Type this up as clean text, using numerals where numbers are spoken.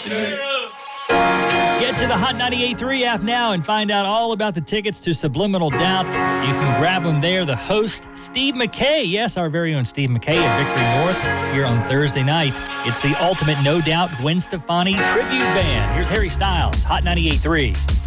Get to the Hot 98.3 app now and find out all about the tickets to Subliminal Doubt. You can grab them there. The host, Steve McKay. Yes, our very own Steve McKay at Victory North here on Thursday night. It's the ultimate No Doubt Gwen Stefani tribute band. Here's Harry Styles, Hot 98.3.